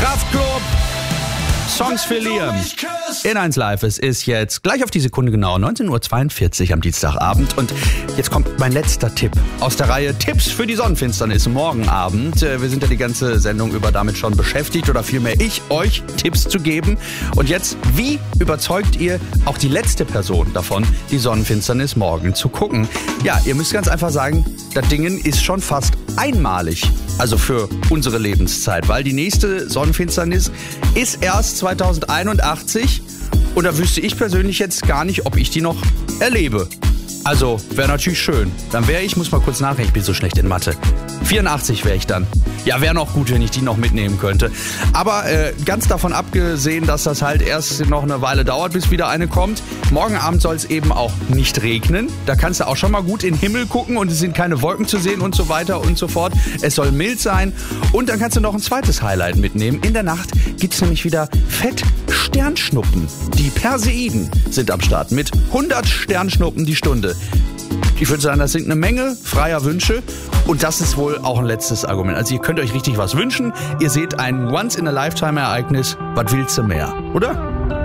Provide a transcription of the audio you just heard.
Kraftklub. Songs für Liam. In 1 Live. Es ist jetzt gleich auf die Sekunde genau 19.42 Uhr am Dienstagabend. Und jetzt kommt mein letzter Tipp aus der Reihe Tipps für die Sonnenfinsternis morgen Abend. Wir sind ja die ganze Sendung über damit schon beschäftigt, oder vielmehr ich, euch Tipps zu geben. Und jetzt, wie überzeugt ihr auch die letzte Person davon, die Sonnenfinsternis morgen zu gucken? Ja, ihr müsst ganz einfach sagen, das Ding ist schon fast einmalig. Also für unsere Lebenszeit, weil die nächste Sonnenfinsternis ist erst 2081 und da wüsste ich persönlich jetzt gar nicht, ob ich die noch erlebe. Also, wäre natürlich schön. Dann wäre ich, muss mal kurz nachrechnen, ich bin so schlecht in Mathe. 84 wäre ich dann. Ja, wäre noch gut, wenn ich die noch mitnehmen könnte. Aber ganz davon abgesehen, dass das halt erst noch eine Weile dauert, bis wieder eine kommt. Morgen Abend soll es eben auch nicht regnen. Da kannst du auch schon mal gut in den Himmel gucken und es sind keine Wolken zu sehen und so weiter und so fort. Es soll mild sein. Und dann kannst du noch ein zweites Highlight mitnehmen. In der Nacht gibt es nämlich wieder Fett-Sternschnuppen. Die Perseiden sind am Start mit 100 Sternschnuppen die Stunde. Ich würde sagen, das sind eine Menge freier Wünsche und das ist wohl auch ein letztes Argument. Also ihr könnt euch richtig was wünschen. Ihr seht ein Once-in-a-Lifetime-Ereignis. Was willst du mehr, oder?